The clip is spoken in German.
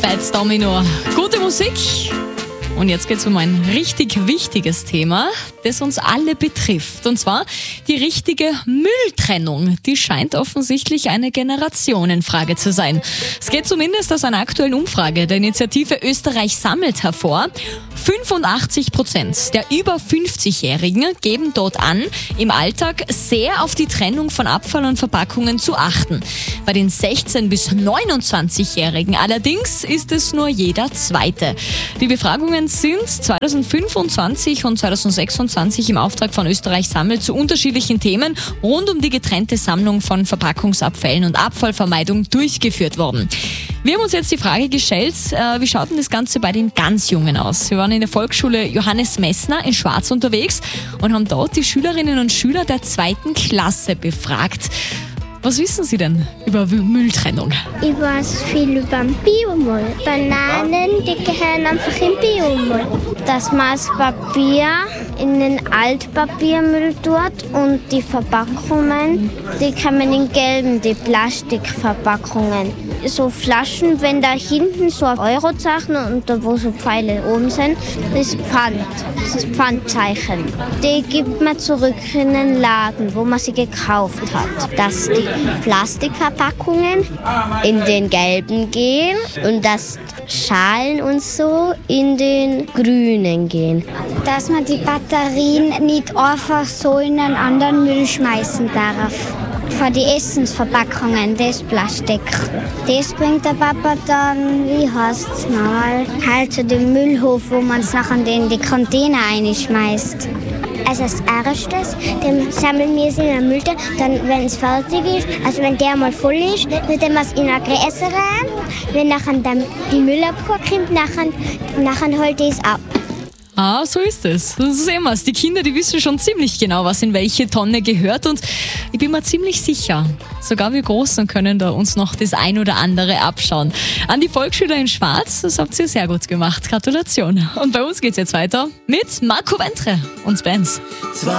Hochzeitsdomino. Gute Musik. Und jetzt geht es um ein richtig wichtiges Thema, das uns alle betrifft. Und zwar die richtige Mülltrennung. Die scheint offensichtlich eine Generationenfrage zu sein. Es geht zumindest aus einer aktuellen Umfrage der Initiative Österreich sammelt hervor. 85% der über 50-Jährigen geben dort an, im Alltag sehr auf die Trennung von Abfall und Verpackungen zu achten. Bei den 16- bis 29-Jährigen allerdings ist es nur jeder Zweite. Die Befragungen sind 2025 und 2026 im Auftrag von Österreich sammelt zu unterschiedlichen Themen rund um die getrennte Sammlung von Verpackungsabfällen und Abfallvermeidung durchgeführt worden. Wir haben uns jetzt die Frage gestellt, wie schaut denn das Ganze bei den ganz Jungen aus? Wir waren in der Volksschule Johannes Messner in Schwarz unterwegs und haben dort die Schülerinnen und Schüler der 2. Klasse befragt. Was wissen Sie denn über Mülltrennung? Ich weiß viel über den Biomüll. Bananen, die gehören einfach in Biomüll. Dass man das Papier in den Altpapiermüll tut und die Verpackungen, die kommen in gelben, die Plastikverpackungen. So Flaschen, wenn da hinten so ein Eurozeichen und da wo so Pfeile oben sind, das ist Pfand. Das ist Pfandzeichen. Die gibt man zurück in den Laden, wo man sie gekauft hat. Dass die Plastikverpackungen in den gelben gehen und dass Schalen und so in den grünen gehen. Dass man die Batterien nicht einfach so in einen anderen Müll schmeißen darf. Für die Essensverpackungen, das Plastik. Das bringt der Papa dann, wie heißt es mal, halt zu dem Müllhof, wo man es nachher in die Container einschmeißt. Also als erstes, dann sammeln wir es in einer Mülltonne, dann wenn es fertig ist, also wenn der mal voll ist, dann tun wir es in eine Gräser rein. Wenn nachher dann die Müllabfuhr kommt, nachher holt es ab. Ah, so ist es. So sehen wir es. Die Kinder, die wissen schon ziemlich genau, was in welche Tonne gehört und ich bin mir ziemlich sicher, sogar wir Großen können da uns noch das ein oder andere abschauen. An die Volksschüler in Schwarz, das habt ihr sehr gut gemacht. Gratulation. Und bei uns geht's jetzt weiter mit Marco Ventre und Benz.